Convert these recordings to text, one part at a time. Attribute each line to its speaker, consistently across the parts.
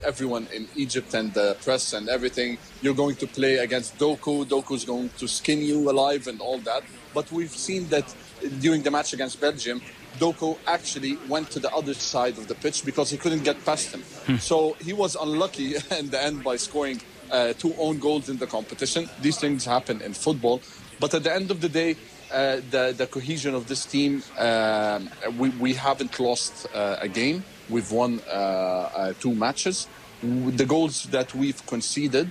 Speaker 1: everyone in Egypt and the press and everything, you're going to play against Doku. Doku's going to skin you alive and all that. But we've seen that during the match against Belgium, Doku actually went to the other side of the pitch because he couldn't get past him. So he was unlucky in the end by scoring 2 own goals in the competition. These things happen in football. But at the end of the day, the cohesion of this team, we haven't lost a game. We've won 2 matches. The goals that we've conceded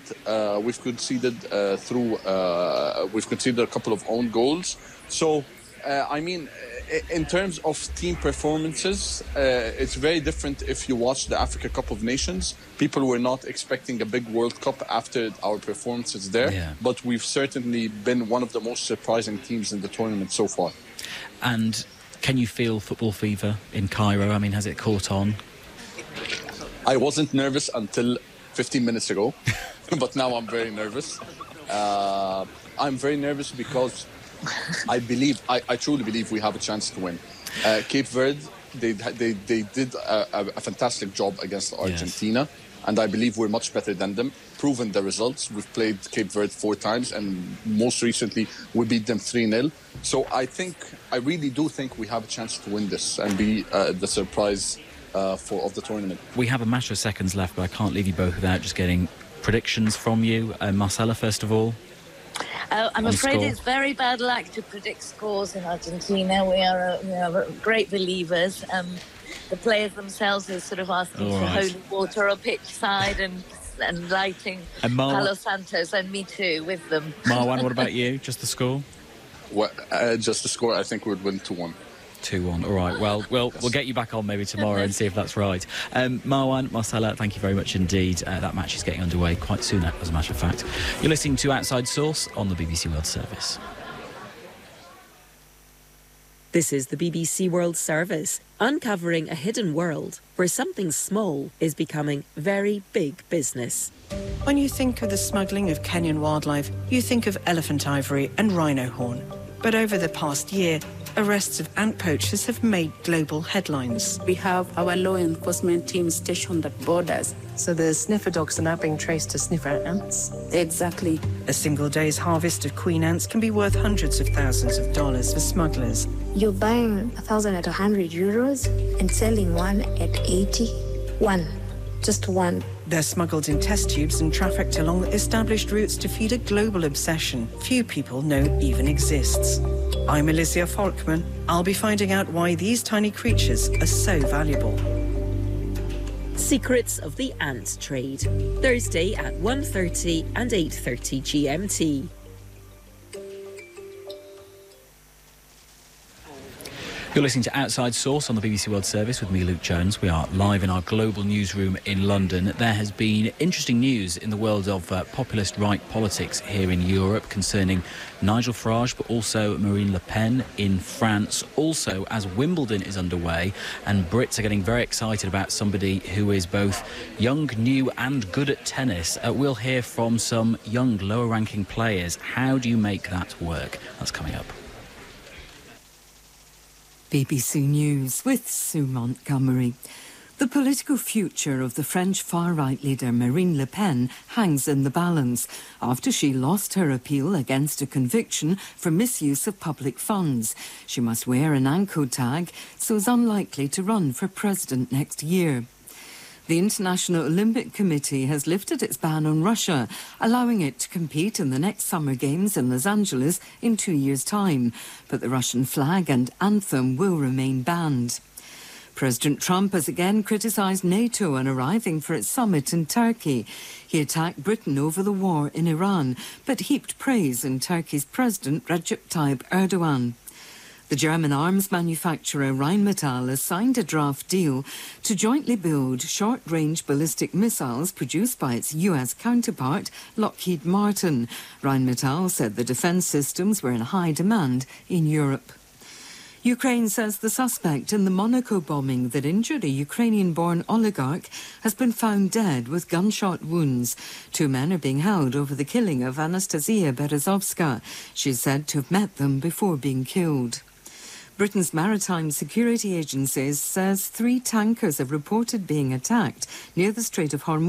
Speaker 1: we've conceded a couple of own goals. So, in terms of team performances, it's very different if you watch the Africa Cup of Nations. People were not expecting a big World Cup after our performances there, but we've certainly been one of the most surprising teams in the tournament so far.
Speaker 2: And can you feel football fever in Cairo? I mean, has it caught on?
Speaker 1: I wasn't nervous until 15 minutes ago, but now I'm very nervous. I'm very nervous because I truly believe we have a chance to win. Cape Verde, they did a fantastic job against Argentina, and I believe we're much better than them. Proven the results. We've played Cape Verde 4 times, and most recently we beat them 3-0. So I really do think we have a chance to win this and be the surprise of the tournament.
Speaker 2: We have a matter of seconds left, but I can't leave you both without just getting predictions from you. Marcella, first of all.
Speaker 3: I'm afraid it's very bad luck to predict scores in Argentina. We are great believers. The players themselves are sort of asking for holy water or pitch side and lighting Palo Santos, and me too with them.
Speaker 2: Marwan, what about you? Just the score?
Speaker 1: Well, just the score, I think we'd win 2-1.
Speaker 2: 2-1. All right. Well, we'll get you back on maybe tomorrow and see if that's right. Marwan, Marcella, thank you very much indeed. That match is getting underway quite soon, as a matter of fact. You're listening to Outside Source on the BBC World Service.
Speaker 4: This is the BBC World Service, uncovering a hidden world where something small is becoming very big business.
Speaker 5: When you think of the smuggling of Kenyan wildlife, you think of elephant ivory and rhino horn. But over the past year, arrests of ant poachers have made global headlines.
Speaker 6: We have our law enforcement team stationed at borders.
Speaker 7: So the sniffer dogs are now being traced to sniffer ants?
Speaker 6: Exactly.
Speaker 5: A single day's harvest of queen ants can be worth hundreds of thousands of dollars for smugglers.
Speaker 8: You're buying 1,000 at 100 euros and selling one at 80. Just one.
Speaker 5: They're smuggled in test tubes and trafficked along established routes to feed a global obsession few people know even exists. I'm Alicia Folkman. I'll be finding out why these tiny creatures are so valuable.
Speaker 4: Secrets of the Ant Trade. Thursday at 1:30 and 8:30 GMT.
Speaker 2: You're listening to Outside Source on the BBC World Service with me, Luke Jones. We are live in our global newsroom in London. There has been interesting news in the world of populist right politics here in Europe concerning Nigel Farage, but also Marine Le Pen in France. Also, as Wimbledon is underway and Brits are getting very excited about somebody who is both young, new and good at tennis, we'll hear from some young, lower-ranking players. How do you make that work? That's coming up.
Speaker 9: BBC News with Sue Montgomery. The political future of the French far-right leader Marine Le Pen hangs in the balance after she lost her appeal against a conviction for misuse of public funds. She must wear an ANCO tag, so is unlikely to run for president next year. The International Olympic Committee has lifted its ban on Russia, allowing it to compete in the next Summer Games in Los Angeles in 2 years' time. But the Russian flag and anthem will remain banned. President Trump has again criticised NATO on arriving for its summit in Turkey. He attacked Britain over the war in Iran, but heaped praise on Turkey's President Recep Tayyip Erdogan. The German arms manufacturer Rheinmetall has signed a draft deal to jointly build short-range ballistic missiles produced by its US counterpart, Lockheed Martin. Rheinmetall said the defence systems were in high demand in Europe. Ukraine says the suspect in the Monaco bombing that injured a Ukrainian-born oligarch has been found dead with gunshot wounds. 2 men are being held over the killing of Anastasia Berezovska. She is said to have met them before being killed. Britain's Maritime Security Agency says 3 tankers have reported being attacked near the Strait of Hormuz.